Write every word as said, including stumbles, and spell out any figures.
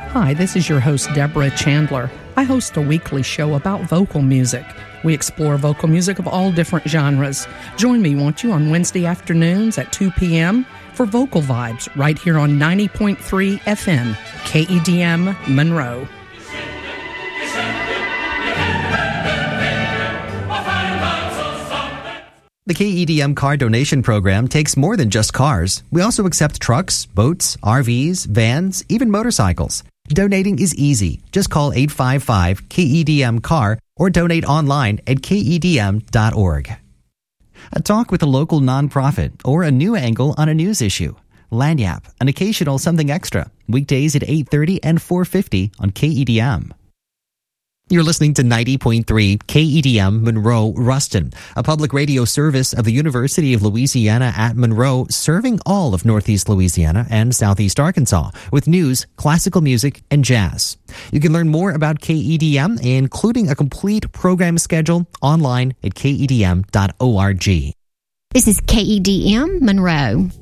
Hi, this is your host, Deborah Chandler. I host a weekly show about vocal music. We explore vocal music of all different genres. Join me, won't you, on Wednesday afternoons at two p.m. for Vocal Vibes right here on ninety point three F M, K E D M Monroe. The K E D M Car Donation Program takes more than just cars. We also accept trucks, boats, R Vs, vans, even motorcycles. Donating is easy. Just call eight five five K E D M C A R or donate online at K E D M dot org. A talk with a local nonprofit or a new angle on a news issue. Lagniappe, an occasional something extra. Weekdays at eight thirty and four fifty on K E D M. You're listening to ninety point three K E D M Monroe Ruston, a public radio service of the University of Louisiana at Monroe, serving all of Northeast Louisiana and Southeast Arkansas with news, classical music, and jazz. You can learn more about K E D M, including a complete program schedule, online at K E D M dot org. This is K E D M Monroe.